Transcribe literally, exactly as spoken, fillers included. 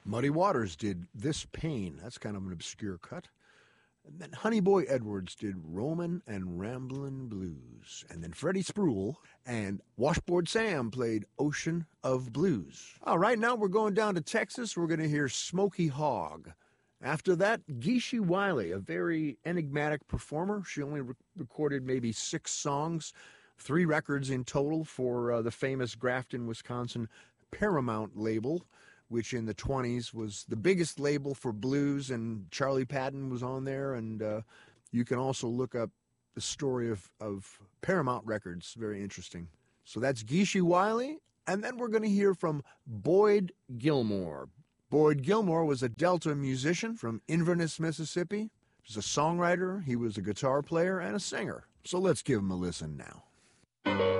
Muddy Waters did This Pain. That's kind of an obscure cut. And then Honey Boy Edwards did Roman and Ramblin' Blues. And then Freddie Spruill and Washboard Sam played Ocean of Blues. All right, now we're going down to Texas. We're going to hear Smokey Hogg. After that, Geeshie Wiley, a very enigmatic performer. She only re- recorded maybe six songs, three records in total for uh, the famous Grafton, Wisconsin Paramount label, which in the twenties was the biggest label for blues, and Charlie Patton was on there. And uh, you can also look up the story of, of Paramount Records. Very interesting. So that's Geeshie Wiley. And then we're going to hear from Boyd Gilmore. Boyd Gilmore was a Delta musician from Inverness, Mississippi. He was a songwriter, he was a guitar player, and a singer. So let's give him a listen now.